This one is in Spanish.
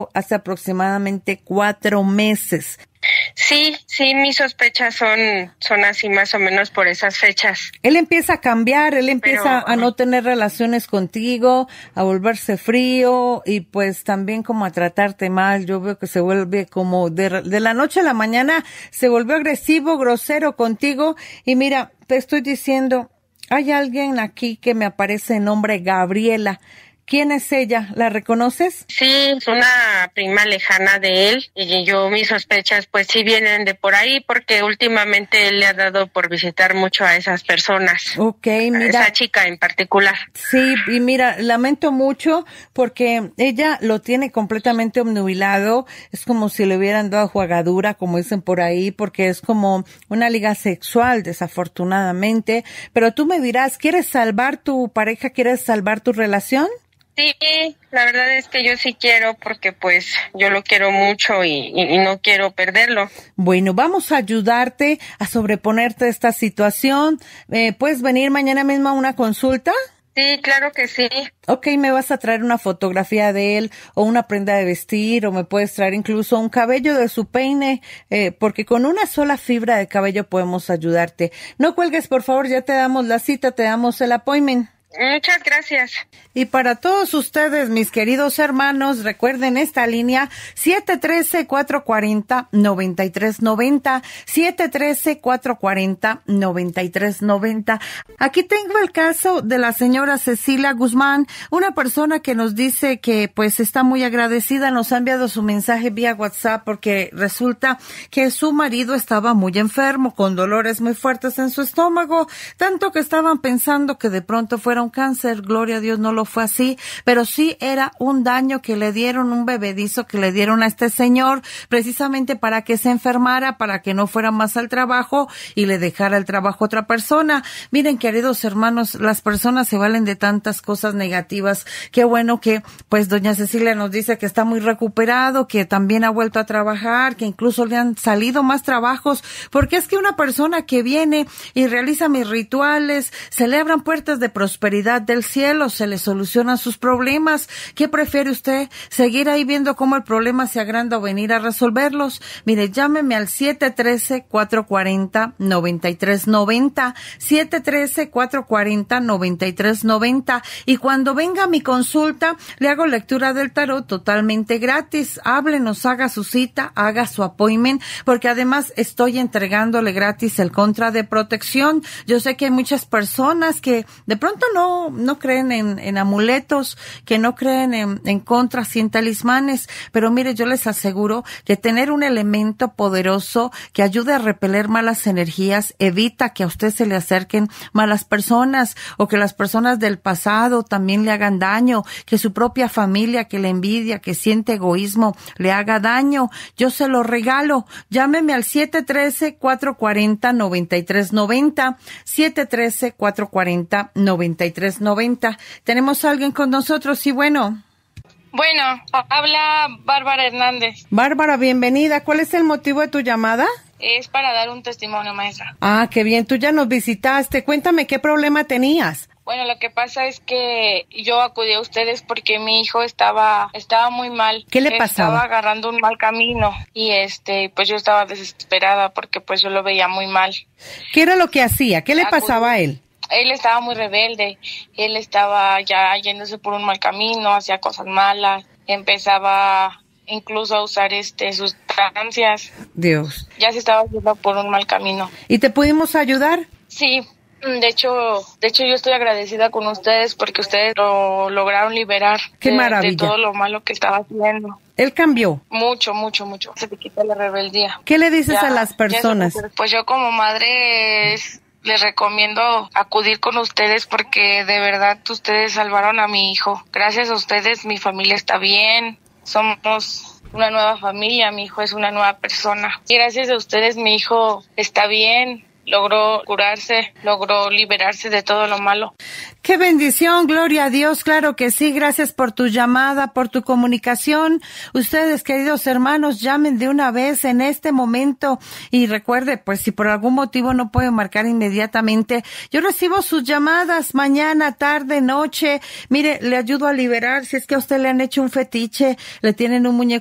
hace aproximadamente 4 meses. Sí, mis sospechas son así más o menos por esas fechas. Él empieza a cambiar, él empieza a no tener relaciones contigo, a volverse frío y pues también como a tratarte mal. Yo veo que se vuelve como de la noche a la mañana, se volvió agresivo, grosero contigo y mira, te estoy diciendo, hay alguien aquí que me aparece en nombre Gabriela. ¿Quién es ella? ¿La reconoces? Sí, es una prima lejana de él y mis sospechas pues sí vienen de por ahí porque últimamente él le ha dado por visitar mucho a esas personas. Okay, mira. A esa chica en particular. Sí, y mira, lamento mucho porque ella lo tiene completamente obnubilado, es como si le hubieran dado jugadura, como dicen por ahí, porque es como una liga sexual, desafortunadamente, pero tú me dirás, ¿quieres salvar tu pareja? ¿Quieres salvar tu relación? Sí, la verdad es que yo sí quiero porque pues yo lo quiero mucho y no quiero perderlo. Bueno, vamos a ayudarte a sobreponerte a esta situación. ¿Puedes venir mañana mismo a una consulta? Sí, claro que sí. Ok, me vas a traer una fotografía de él o una prenda de vestir o me puedes traer incluso un cabello de su peine, porque con una sola fibra de cabello podemos ayudarte. No cuelgues, por favor, ya te damos la cita, te damos el appointment. Muchas gracias. Y para todos ustedes, mis queridos hermanos, recuerden esta línea 713-440-9390, 713-440-9390. Aquí tengo el caso de la señora Cecilia Guzmán, una persona que nos dice que pues está muy agradecida, nos ha enviado su mensaje vía WhatsApp porque resulta que su marido estaba muy enfermo, con dolores muy fuertes en su estómago, tanto que estaban pensando que de pronto fuera un cáncer. Gloria a Dios, no lo fue así, pero sí era un daño que le dieron, un bebedizo que le dieron a este señor, precisamente para que se enfermara, para que no fuera más al trabajo y le dejara el trabajo a otra persona. Miren, queridos hermanos, las personas se valen de tantas cosas negativas. Qué bueno que, pues, doña Cecilia nos dice que está muy recuperado, que también ha vuelto a trabajar, que incluso le han salido más trabajos, porque es que una persona que viene y realiza mis rituales, se le abran puertas de prosperidad del cielo, se le solucionan sus problemas. ¿Qué prefiere usted? ¿Seguir ahí viendo cómo el problema se agranda o venir a resolverlos? Mire, llámeme al 713-440-9390, 713-440-9390, y cuando venga a mi consulta, le hago lectura del tarot totalmente gratis. Háblenos, haga su cita, haga su appointment, porque además estoy entregándole gratis el contra de protección. Yo sé que hay muchas personas que de pronto no creen en amuletos, que no creen en contras y en talismanes, pero mire, yo les aseguro que tener un elemento poderoso que ayude a repeler malas energías evita que a usted se le acerquen malas personas o que las personas del pasado también le hagan daño, que su propia familia que le envidia, que siente egoísmo, le haga daño. Yo se lo regalo. Llámeme al 713-440-9390, 713-440-9390. ¿Tenemos a alguien con nosotros? Sí, bueno. Bueno, habla Bárbara Hernández. Bárbara, bienvenida. ¿Cuál es el motivo de tu llamada? Es para dar un testimonio, maestra. Ah, qué bien. Tú ya nos visitaste. Cuéntame, ¿qué problema tenías? Bueno, lo que pasa es que yo acudí a ustedes porque mi hijo estaba muy mal. ¿Qué le pasaba? Estaba agarrando un mal camino y pues yo estaba desesperada porque pues yo lo veía muy mal. ¿Qué era lo que hacía? ¿Qué le pasaba a él? Él estaba muy rebelde, él estaba ya yéndose por un mal camino, hacía cosas malas, empezaba incluso a usar sustancias. Dios. Ya se estaba yendo por un mal camino. ¿Y te pudimos ayudar? Sí, de hecho yo estoy agradecida con ustedes porque ustedes lo lograron liberar. ¡Qué maravilla! De todo lo malo que estaba haciendo. ¿Él cambió? Mucho. Se le quita la rebeldía. ¿Qué le dices a las personas? Pues yo como madre les recomiendo acudir con ustedes porque de verdad ustedes salvaron a mi hijo. Gracias a ustedes mi familia está bien, somos una nueva familia, mi hijo es una nueva persona. Y gracias a ustedes mi hijo está bien, logró curarse, logró liberarse de todo lo malo. ¡Qué bendición! Gloria a Dios, claro que sí. Gracias por tu llamada, por tu comunicación. Ustedes, queridos hermanos, llamen de una vez en este momento y recuerde, pues si por algún motivo no pueden marcar inmediatamente, yo recibo sus llamadas mañana, tarde, noche. Mire, le ayudo a liberar. Si es que a usted le han hecho un fetiche, le tienen un muñeco